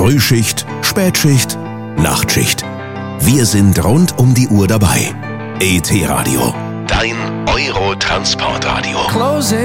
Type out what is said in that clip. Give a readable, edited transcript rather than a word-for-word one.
Frühschicht, Spätschicht, Nachtschicht. Wir sind rund um die Uhr dabei. ET Radio, dein Eurotransportradio.